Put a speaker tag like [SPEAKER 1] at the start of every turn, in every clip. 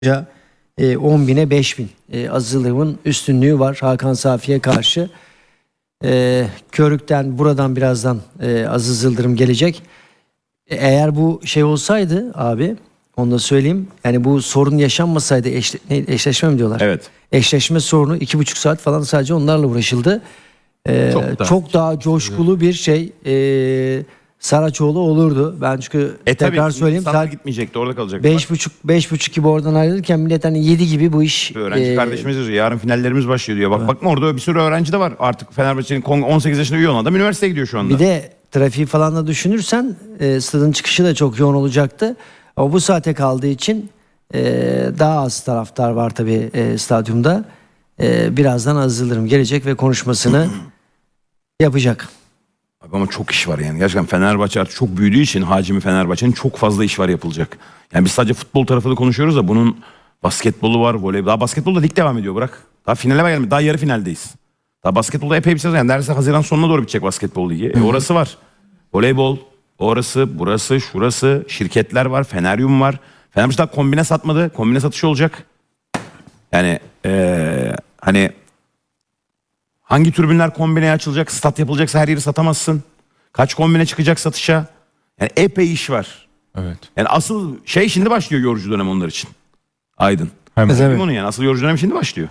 [SPEAKER 1] 10.000'e 5.000 Aziz Yıldırım'ın üstünlüğü var Hakan Safi'ye karşı. Körük'ten buradan birazdan Aziz Yıldırım gelecek. Eğer bu şey olsaydı abi, onu da söyleyeyim. Yani bu sorun yaşanmasaydı, eşleşme mi diyorlar?
[SPEAKER 2] Evet.
[SPEAKER 1] Eşleşme sorunu 2,5 saat falan sadece onlarla uğraşıldı. Çok daha coşkulu bir şey Saraçoğlu olurdu. Ben çünkü tekrar söyleyeyim.
[SPEAKER 2] Saat gitmeyecekti, orada kalacaktı.
[SPEAKER 1] 5.30 gibi oradan ayrılırken millet hani 7 gibi bu iş.
[SPEAKER 2] Öğrenci kardeşimiz yazıyor. Yarın finallerimiz başlıyor diyor. Bak bakma, orada bir sürü öğrenci de var. Artık Fenerbahçe'nin 18 yaşında üye olan adam üniversiteye gidiyor şu anda.
[SPEAKER 1] Bir de trafiği falan da düşünürsen stadın çıkışı da çok yoğun olacaktı. Ama bu saate kaldığı için daha az taraftar var tabii stadyumda. Birazdan Aziz Yıldırım gelecek ve konuşmasını yapacak.
[SPEAKER 2] Ama çok iş var yani. Gerçekten Fenerbahçe artık çok büyüdüğü için hacmi Fenerbahçe'nin çok fazla iş var yapılacak. Yani biz sadece futbol tarafını konuşuyoruz da bunun basketbolu var, voleybol. Daha basketbolda lig devam ediyor, bırak. Daha finale gelmedi. Daha yarı finaldeyiz. Daha basketbolda epey bir sezon. Yani neredeyse Haziran sonuna doğru bitecek basketbol ligi. Orası var. Voleybol, orası, burası, şurası. Şirketler var, Feneryum var. Fenerbahçe daha kombine satmadı. Kombine satışı olacak. Yani hani hangi tribünler kombineye açılacak, stat yapılacaksa her yeri satamazsın. Kaç kombine çıkacak satışa? Yani epey iş var.
[SPEAKER 3] Evet.
[SPEAKER 2] Yani asıl şey şimdi başlıyor, yorucu dönem onlar için. Aydın.
[SPEAKER 1] Evet.
[SPEAKER 2] Onu yani asıl yorucu dönem şimdi başlıyor.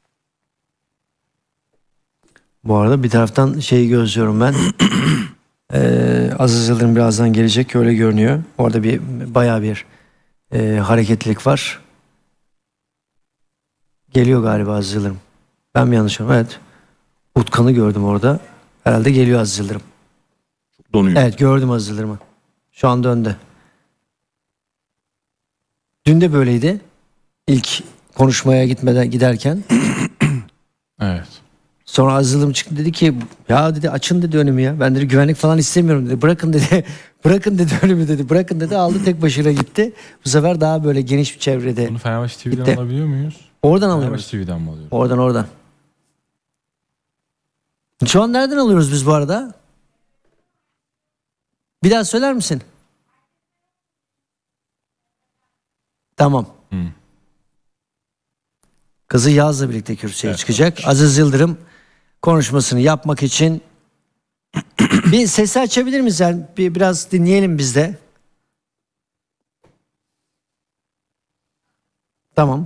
[SPEAKER 1] Bu arada bir taraftan şeyi gözlüyorum ben. Aziz Yıldırım birazdan gelecek, öyle görünüyor. Orada bayağı bir hareketlilik var. Geliyor galiba Aziz Yıldırım. Ben mi yanlış anladım? Evet. Utkan'ı gördüm orada. Herhalde geliyor Aziz Yıldırım.
[SPEAKER 2] Çok donuyor.
[SPEAKER 1] Evet, gördüm Aziz Yıldırım'ı. Şu anda önde. Dün de böyleydi. İlk konuşmaya giderken.
[SPEAKER 3] Evet.
[SPEAKER 1] Sonra Aziz Yıldırım çıktı, dedi ki ya dedi açın dedi önümü ya. Ben dedi güvenlik falan istemiyorum dedi. Bırakın dedi. Bırakın dedi önümü dedi. Bırakın dedi, aldı tek başına gitti. Bu sefer daha böyle geniş bir çevrede.
[SPEAKER 3] Bunu Fenerbahçe TV'den
[SPEAKER 1] Gitti.
[SPEAKER 3] alabiliyor muyuz?
[SPEAKER 1] Oradan alıyoruz.
[SPEAKER 3] Fenerbahçe TV'den mi alıyoruz?
[SPEAKER 1] Oradan. Şu an nereden alıyoruz biz bu arada? Bir daha söyler misin? Tamam. Kızı Yaz'la birlikte kürsüye çıkacak. Aziz Yıldırım konuşmasını yapmak için bir sesi açabilir miyiz? Yani biraz dinleyelim biz de. Tamam.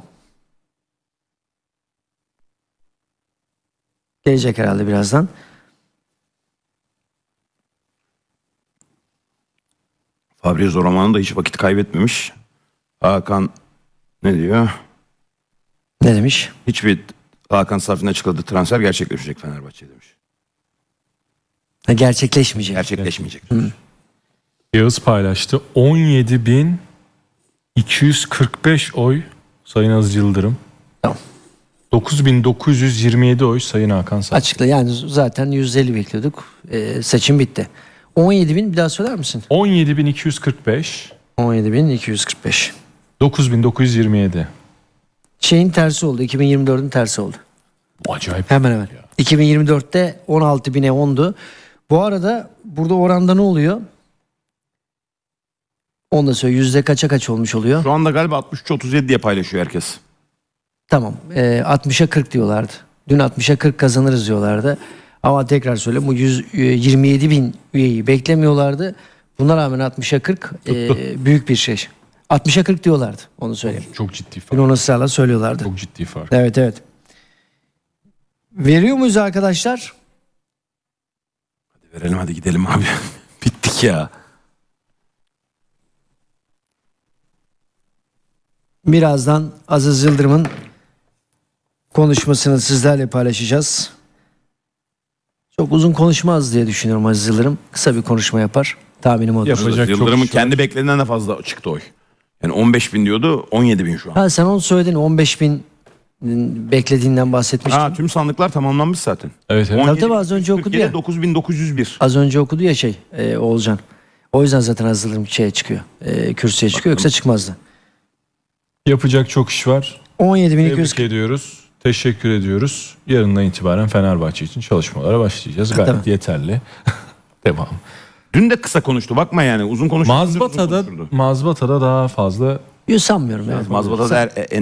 [SPEAKER 1] Gelecek herhalde birazdan.
[SPEAKER 2] Fabrizio Romano da hiç vakit kaybetmemiş. Hakan ne diyor?
[SPEAKER 1] Ne demiş?
[SPEAKER 2] Hiçbir Hakan Safi'nin açıkladığı transfer gerçekleşecek Fenerbahçe demiş.
[SPEAKER 1] Gerçekleşmeyecek.
[SPEAKER 2] Gerçekleşmeyecek.
[SPEAKER 3] Yağız paylaştı. 17.245 oy Sayın Aziz Yıldırım.
[SPEAKER 1] Tamam.
[SPEAKER 3] 9.927 oy Sayın Hakan Safi.
[SPEAKER 1] Açıkla, yani zaten 150 bekliyorduk. Seçim bitti. 17.000 bir daha söyler misin?
[SPEAKER 3] 17.245.
[SPEAKER 1] 17.245.
[SPEAKER 3] 9.927.
[SPEAKER 1] Şeyin tersi oldu. 2024'ün tersi oldu.
[SPEAKER 3] Acayip.
[SPEAKER 1] Hemen hemen. 2024'te 16.000'e 10'du. Bu arada burada oranda ne oluyor? Onu da söyle. Yüzde kaç olmuş oluyor?
[SPEAKER 2] Şu anda galiba 63-37 diye paylaşıyor herkes.
[SPEAKER 1] Tamam. 60'a 40 diyorlardı. Dün 60'a 40 kazanırız diyorlardı. Ama tekrar söyleyeyim, bu 27.000 üyeyi beklemiyorlardı. Buna rağmen 60'a 40 büyük bir şey. 60'a 40 diyorlardı. Onu söyleyeyim.
[SPEAKER 3] Çok ciddi
[SPEAKER 1] Dün
[SPEAKER 3] fark.
[SPEAKER 1] onu ısrarla söylüyorlardı.
[SPEAKER 3] Çok ciddi fark.
[SPEAKER 1] Evet. Veriyor muyuz arkadaşlar?
[SPEAKER 2] Hadi verelim, hadi gidelim abi. Bittik ya.
[SPEAKER 1] Birazdan Aziz Yıldırım'ın konuşmasını sizlerle paylaşacağız. Çok uzun konuşmaz diye düşünüyorum Aziz Yıldırım. Kısa bir konuşma yapar. Tahminim odur.
[SPEAKER 3] Yapacak çok
[SPEAKER 2] Yıldırım'ın
[SPEAKER 3] iş var.
[SPEAKER 2] kendi beklediğinden de fazla çıktı oy. Yani 15.000 diyordu, 17.000 şu an.
[SPEAKER 1] Ha, sen onu söyledin, 15.000 beklediğinden bahsetmiştin.
[SPEAKER 2] Tüm sandıklar tamamlanmış zaten.
[SPEAKER 3] Evet.
[SPEAKER 1] Tabii az önce okudu ya.
[SPEAKER 2] 9.901.
[SPEAKER 1] Az önce okudu ya Oğulcan. O yüzden zaten Aziz Yıldırım çıkıyor. Kürsüye çıkıyor, yoksa çıkmaz.
[SPEAKER 3] Yapacak çok iş var. Tebrik
[SPEAKER 1] 17.240.
[SPEAKER 3] ediyoruz. Teşekkür ediyoruz. Yarından itibaren Fenerbahçe için çalışmalara başlayacağız. Gayet
[SPEAKER 1] Tamam.
[SPEAKER 3] yeterli. Devam.
[SPEAKER 2] Dün de kısa konuştu, bakma yani uzun konuştu.
[SPEAKER 3] Mazbata'da daha fazla
[SPEAKER 1] Yo, sanmıyorum. Evet,
[SPEAKER 2] Mazbata'da